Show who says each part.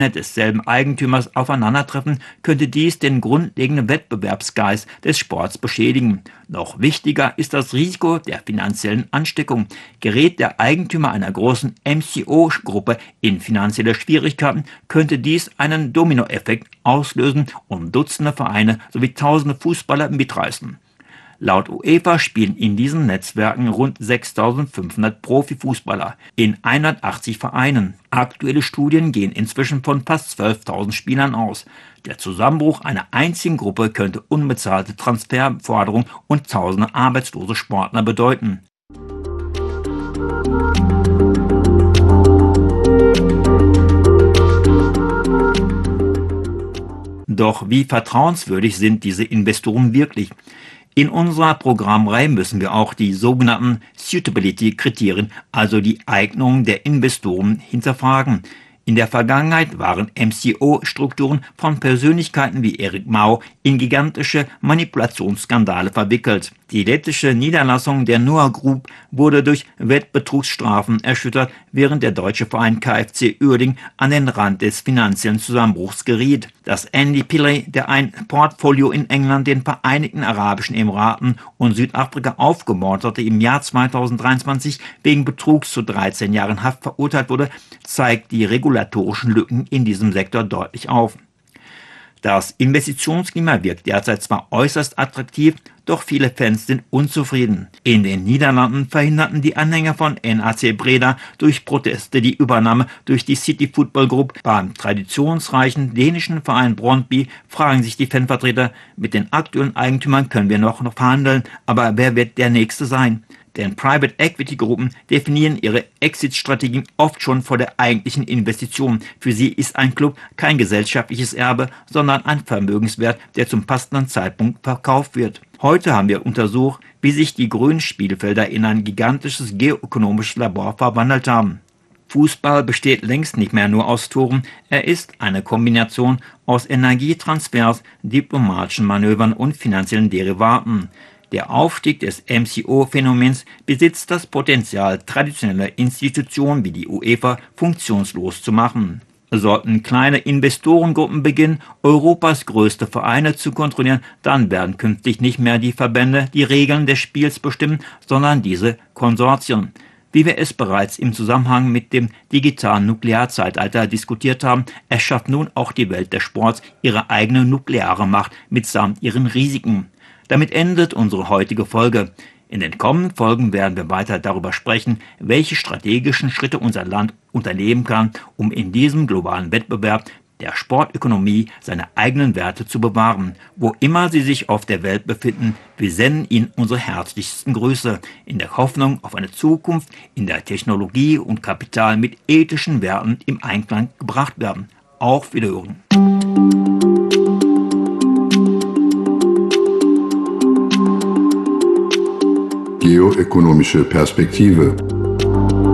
Speaker 1: desselben Eigentümers aufeinandertreffen, könnte dies den grundlegenden Wettbewerbsgeist des Sports beschädigen. Noch wichtiger ist das Risiko der finanziellen Ansteckung. Gerät der Eigentümer einer großen MCO-Gruppe in finanzielle Schwierigkeiten, könnte dies einen Dominoeffekt auslösen und Dutzende Vereine sowie tausende Fußballer mitreißen. Laut UEFA spielen in diesen Netzwerken rund 6.500 Profifußballer in 180 Vereinen. Aktuelle Studien gehen inzwischen von fast 12.000 Spielern aus. Der Zusammenbruch einer einzigen Gruppe könnte unbezahlte Transferforderungen und tausende arbeitslose Sportler bedeuten. Doch wie vertrauenswürdig sind diese Investoren wirklich? In unserer Programmreihe müssen wir auch die sogenannten Suitability-Kriterien, also die Eignung der Investoren, hinterfragen. In der Vergangenheit waren MCO-Strukturen von Persönlichkeiten wie Erik Mao in gigantische Manipulationsskandale verwickelt. Die lettische Niederlassung der Noah Group wurde durch Wettbetrugsstrafen erschüttert, während der deutsche Verein KFC Uerdingen an den Rand des finanziellen Zusammenbruchs geriet. Dass Andy Pillay, der ein Portfolio in England, den Vereinigten Arabischen Emiraten und Südafrika aufgebaut hatte, im Jahr 2023 wegen Betrugs zu 13 Jahren Haft verurteilt wurde, zeigt die regulatorischen Lücken in diesem Sektor deutlich auf. Das Investitionsklima wirkt derzeit zwar äußerst attraktiv, doch viele Fans sind unzufrieden. In den Niederlanden verhinderten die Anhänger von NAC Breda durch Proteste die Übernahme durch die City Football Group. Beim traditionsreichen dänischen Verein Brøndby fragen sich die Fanvertreter, mit den aktuellen Eigentümern können wir noch verhandeln, aber wer wird der Nächste sein? Denn Private Equity Gruppen definieren ihre Exit-Strategien oft schon vor der eigentlichen Investition. Für sie ist ein Club kein gesellschaftliches Erbe, sondern ein Vermögenswert, der zum passenden Zeitpunkt verkauft wird. Heute haben wir untersucht, wie sich die grünen Spielfelder in ein gigantisches geoökonomisches Labor verwandelt haben. Fußball besteht längst nicht mehr nur aus Toren, er ist eine Kombination aus Energietransfers, diplomatischen Manövern und finanziellen Derivaten. Der Aufstieg des MCO-Phänomens besitzt das Potenzial, traditionelle Institutionen wie die UEFA funktionslos zu machen. Sollten kleine Investorengruppen beginnen, Europas größte Vereine zu kontrollieren, dann werden künftig nicht mehr die Verbände die Regeln des Spiels bestimmen, sondern diese Konsortien. Wie wir es bereits im Zusammenhang mit dem digitalen Nuklearzeitalter diskutiert haben, erschafft nun auch die Welt des Sports ihre eigene nukleare Macht mitsamt ihren Risiken. Damit endet unsere heutige Folge. In den kommenden Folgen werden wir weiter darüber sprechen, welche strategischen Schritte unser Land unternehmen kann, um in diesem globalen Wettbewerb der Sportökonomie seine eigenen Werte zu bewahren. Wo immer Sie sich auf der Welt befinden, wir senden Ihnen unsere herzlichsten Grüße, in der Hoffnung auf eine Zukunft, in der Technologie und Kapital mit ethischen Werten im Einklang gebracht werden. Auf Wiederhören.
Speaker 2: Geoökonomische Perspektive.